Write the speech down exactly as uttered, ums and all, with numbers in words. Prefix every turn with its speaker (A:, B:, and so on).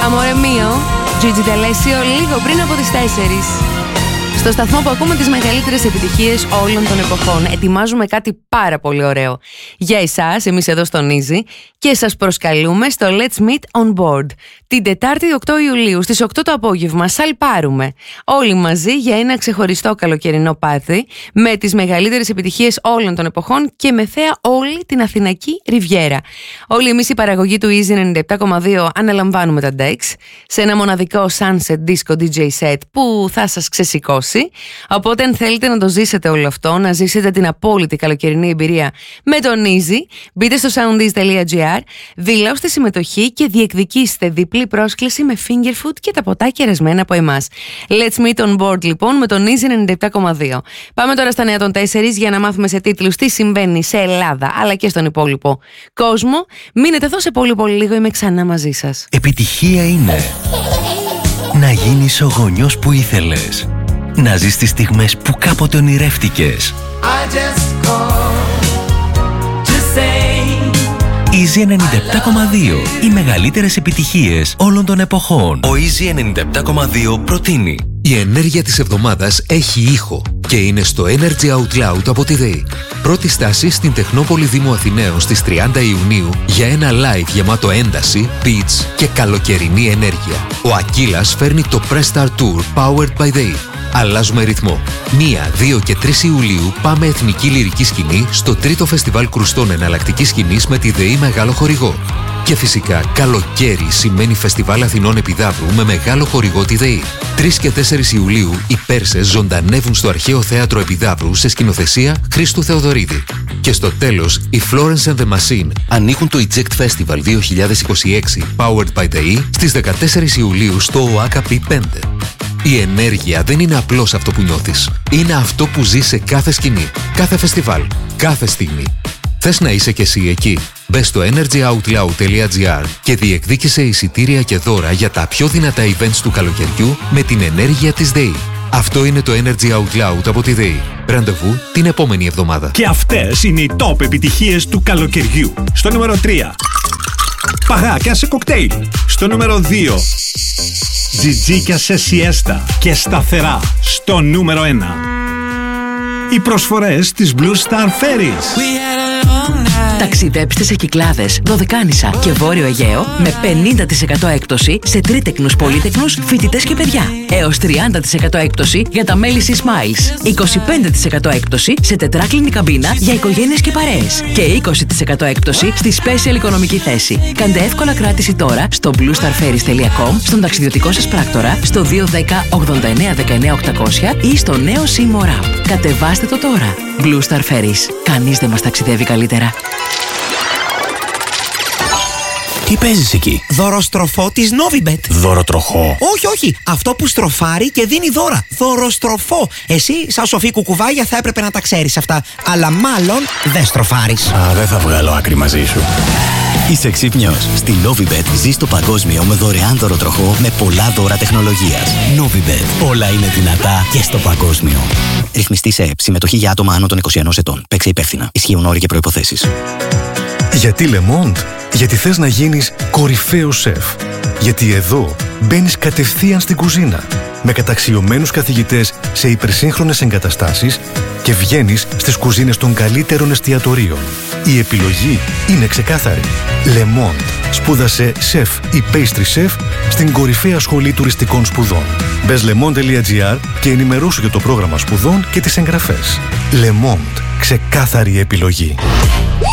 A: Amore mio, Gigi D'Alessio, λίγο πριν από τις τέσσερις. Στο σταθμό που ακούμε τις μεγαλύτερες επιτυχίες όλων των εποχών. Ετοιμάζουμε κάτι πάρα πολύ ωραίο για εσάς, εμείς εδώ στον Easy, και σας προσκαλούμε στο Let's Meet on Board την Τετάρτη οκτώ Ιουλίου στις οκτώ το απόγευμα. Σαλπάρουμε όλοι μαζί για ένα ξεχωριστό καλοκαιρινό πάρτι με τις μεγαλύτερες επιτυχίες όλων των εποχών και με θέα όλη την Αθηνακή Ριβιέρα. Όλοι εμείς η παραγωγή του Easy ενενήντα επτά κόμμα δύο αναλαμβάνουμε τα decks σε ένα μοναδικό Sunset Disco ντι τζέι set που θα σας ξεσηκώσει. Οπότε αν θέλετε να το ζήσετε όλο αυτό, να ζήσετε την απόλυτη καλοκαιρινή εμπειρία με τον Easy, μπείτε στο soundease τελεία gr, δηλώστε συμμετοχή και διεκδικήστε διπλή πρόσκληση με finger food και τα ποτά κερασμένα από εμάς. Let's meet on board λοιπόν με τον Easy ενενήντα επτά κόμμα δύο. Πάμε τώρα στα νέα των τέσσερις για να μάθουμε σε τίτλους τι συμβαίνει σε Ελλάδα αλλά και στον υπόλοιπο κόσμο. Μείνετε εδώ, σε πολύ πολύ λίγο είμαι ξανά μαζί σας.
B: Επιτυχία είναι να γίνεις ο γονιός που ήθελες. Να ζεις τις στιγμές που κάποτε ονειρεύτηκες. Easy ενενήντα επτά κόμμα δύο. Οι μεγαλύτερες επιτυχίες όλων των εποχών. Ο Easy ενενήντα επτά κόμμα δύο προτείνει.
C: Η ενέργεια της εβδομάδας έχει ήχο και είναι στο Energy Out Loud από τη ΔΕΗ. Πρώτη στάση στην Τεχνόπολη Δήμου Αθηναίων στις τριάντα Ιουνίου για ένα live γεμάτο ένταση, beats και καλοκαιρινή ενέργεια. Ο Ακύλας φέρνει το Press Start Tour Powered by ΔΕΗ. Αλλάζουμε ρυθμό. μία, δύο και τρεις Ιουλίου πάμε εθνική λυρική σκηνή στο τρίτο φεστιβάλ κρουστών εναλλακτικής σκηνής με τη ΔΕΗ μεγάλο χορηγό. Και φυσικά καλοκαίρι σημαίνει Φεστιβάλ Αθηνών Επιδαύρου με μεγάλο χορηγό τη ΔΕΗ. τρεις και τέσσερις Ιουλίου οι Πέρσες ζωντανεύουν στο Αρχαίο Θέατρο Επιδαύρου σε σκηνοθεσία Χρήστου Θεοδωρίδη. Και στο τέλος οι Florence and the Machine ανοίγουν το Eject Festival δύο χιλιάδες είκοσι έξι Powered by ΔΕΗ στις δεκατέσσερις Ιουλίου στο ΟΑΚΑ πι πέντε. Η ενέργεια δεν είναι απλώς αυτό που νιώθεις. Είναι αυτό που ζεις σε κάθε σκηνή, κάθε φεστιβάλ, κάθε στιγμή. Θες να είσαι κι εσύ εκεί? Μπες στο energy out loud τελεία gr και διεκδίκησε εισιτήρια και δώρα για τα πιο δυνατά events του καλοκαιριού με την ενέργεια της ΔΕΗ. Αυτό είναι το Energy Out Loud από τη ΔΕΗ. Ραντεβού την επόμενη εβδομάδα.
D: Και αυτές είναι οι top επιτυχίες του καλοκαιριού. Στο νούμερο τρία. Παγάκια σε κοκτέιλ. Στο νούμερο δύο. Τζιτζίκια σε σιέστα και σταθερά. Στο νούμερο ένα. Οι προσφορές της Blue Star Ferries.
E: Ταξιδέψτε σε Κυκλάδες, Δωδεκάνησα και Βόρειο Αιγαίο με πενήντα τοις εκατό έκπτωση σε τρίτεκνους, πολύτεκνους, φοιτητές και παιδιά. Έως τριάντα τοις εκατό έκπτωση για τα μέλη Sea Smiles. είκοσι πέντε τοις εκατό έκπτωση σε τετράκλινη καμπίνα για οικογένειες και παρέες. Και είκοσι τοις εκατό έκπτωση στη special οικονομική θέση. Κάντε εύκολα κράτηση τώρα στο blue star ferries τελεία com, στον ταξιδιωτικό σας πράκτορα, στο δύο ένα μηδέν ογδόντα εννέα δεκαεννέα οκτακόσια ή στο νέο SIM App. Κατεβάστε το τώρα. Blue Star Ferries. Κανείς δεν μας ταξιδεύει καλύτερα.
B: Τι παίζεις εκεί?
F: Δωροστροφό της Novibet.
B: Δωροτροχό?
F: Όχι, όχι. Αυτό που στροφάρει και δίνει δώρα. Δωροστροφό. Εσύ, σαν σοφή κουκουβάγια, θα έπρεπε να τα ξέρεις αυτά. Αλλά μάλλον δεν στροφάρεις.
B: Α, δεν θα βγάλω άκρη μαζί σου.
G: Είσαι ξύπνιος. Στη Novibet ζεις το παγκόσμιο με δωρεάν δωροτροχό με πολλά δώρα τεχνολογίας. Novibet. Όλα είναι δυνατά και στο παγκόσμιο. Ρυθμιστή σε ΕΠ. Συμμετοχή για άτομα άνω των είκοσι ενός ετών. Παίξε υπεύθυνα. Ισχύουν όροι και προϋποθέσεις.
H: Γιατί Le Monde? Γιατί θες να γίνεις κορυφαίος σεφ. Γιατί εδώ μπαίνεις κατευθείαν στην κουζίνα με καταξιωμένους καθηγητές σε υπερσύγχρονες εγκαταστάσεις και βγαίνεις στις κουζίνες των καλύτερων εστιατορίων. Η επιλογή είναι ξεκάθαρη. Le Monde. Σπούδασε σεφ ή pastry chef στην κορυφαία σχολή τουριστικών σπουδών. Μπες le monde τελεία gr και ενημερώσου για το πρόγραμμα σπουδών και τις εγγραφές. Le Monde. Ξεκάθαρη επιλογή.